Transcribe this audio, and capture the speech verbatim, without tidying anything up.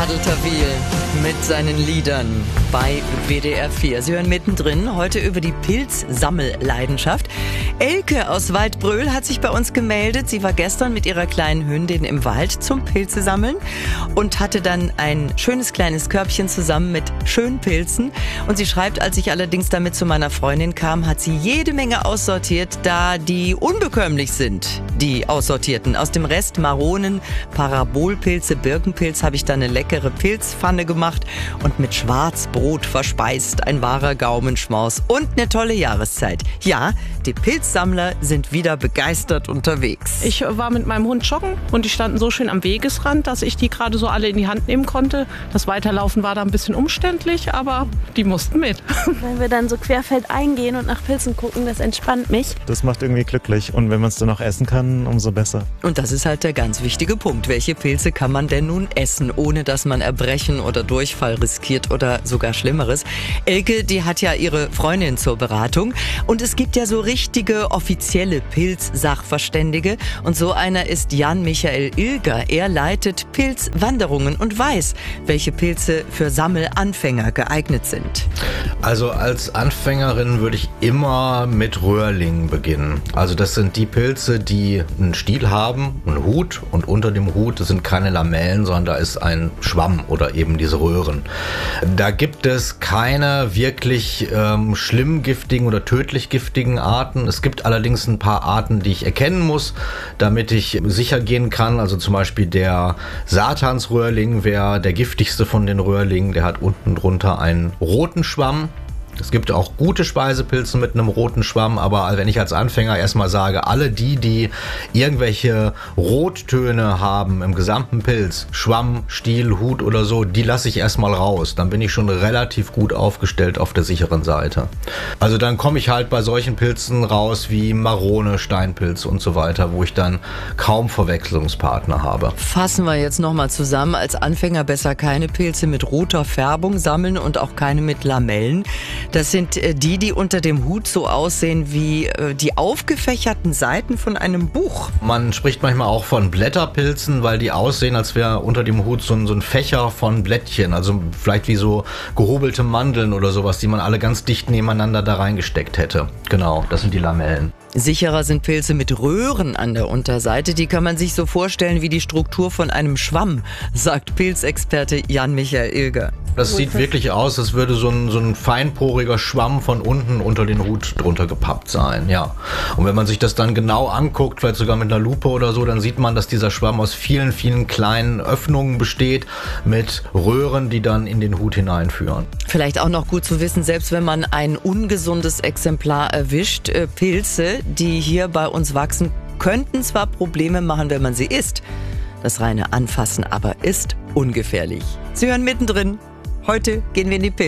Adel Tawil mit seinen Liedern bei W D R vier. Sie hören mittendrin heute über die Pilzsammelleidenschaft. Elke aus Waldbröl hat sich bei uns gemeldet. Sie war gestern mit ihrer kleinen Hündin im Wald zum Pilze sammeln und hatte dann ein schönes kleines Körbchen zusammen mit schönen Pilzen. Und sie schreibt, als ich allerdings damit zu meiner Freundin kam, hat sie jede Menge aussortiert, da die unbekömmlich sind, die aussortierten. Aus dem Rest Maronen, Parabolpilze, Birkenpilz habe ich dann eine leckere Pilzpfanne gemacht und mit Schwarzbrot verspeist. Ein wahrer Gaumenschmaus und eine tolle Jahreszeit. Ja, die Pilzsammler sind wieder begeistert unterwegs. Ich war mit meinem Hund joggen und die standen so schön am Wegesrand, dass ich die gerade so alle in die Hand nehmen konnte. Das Weiterlaufen war da ein bisschen umständlich, aber die mussten mit. Wenn wir dann so querfeldein gehen und nach Pilzen gucken, das entspannt mich. Das macht irgendwie glücklich und wenn man es dann auch essen kann, umso besser. Und das ist halt der ganz wichtige Punkt. Welche Pilze kann man denn nun essen, ohne dass man Erbrechen oder Durchfall riskiert oder sogar Schlimmeres? Elke, die hat ja ihre Freundin zur Beratung und es gibt ja so richtige offizielle Pilzsachverständige und so einer ist Jan Michael Ilger. Er leitet Pilzwanderungen und weiß, welche Pilze für Sammelanfänger geeignet sind. Also als Anfängerin würde ich immer mit Röhrlingen beginnen. Also das sind die Pilze, die einen Stiel haben, einen Hut und unter dem Hut sind keine Lamellen, sondern da ist ein Schwamm oder eben diese Röhren. Da gibt es keine wirklich ähm, schlimm giftigen oder tödlich giftigen Arten. Es gibt allerdings ein paar Arten, die ich erkennen muss, damit ich sicher gehen kann. Also zum Beispiel der Satansröhrling wäre der giftigste von den Röhrlingen. Der hat unten drunter einen roten Schwamm. Es gibt auch gute Speisepilze mit einem roten Schwamm, aber wenn ich als Anfänger erstmal sage, alle die, die irgendwelche Rottöne haben im gesamten Pilz, Schwamm, Stiel, Hut oder so, die lasse ich erstmal raus. Dann bin ich schon relativ gut aufgestellt auf der sicheren Seite. Also dann komme ich halt bei solchen Pilzen raus wie Marone, Steinpilz und so weiter, wo ich dann kaum Verwechslungspartner habe. Fassen wir jetzt nochmal zusammen. Als Anfänger besser keine Pilze mit roter Färbung sammeln und auch keine mit Lamellen. Das sind die, die unter dem Hut so aussehen wie die aufgefächerten Seiten von einem Buch. Man spricht manchmal auch von Blätterpilzen, weil die aussehen, als wäre unter dem Hut so ein, so ein Fächer von Blättchen. Also vielleicht wie so gehobelte Mandeln oder sowas, die man alle ganz dicht nebeneinander da reingesteckt hätte. Genau, das sind die Lamellen. Sicherer sind Pilze mit Röhren an der Unterseite. Die kann man sich so vorstellen wie die Struktur von einem Schwamm, sagt Pilzexperte Jan Michael Ilger. Das sieht wirklich aus, als würde so ein, so ein feinporiger Schwamm von unten unter den Hut drunter gepappt sein, ja. Und wenn man sich das dann genau anguckt, vielleicht sogar mit einer Lupe oder so, dann sieht man, dass dieser Schwamm aus vielen, vielen kleinen Öffnungen besteht mit Röhren, die dann in den Hut hineinführen. Vielleicht auch noch gut zu wissen, selbst wenn man ein ungesundes Exemplar erwischt, äh, Pilze, die hier bei uns wachsen, könnten zwar Probleme machen, wenn man sie isst. Das reine Anfassen aber ist ungefährlich. Sie hören mittendrin. Heute gehen wir in die Pilze.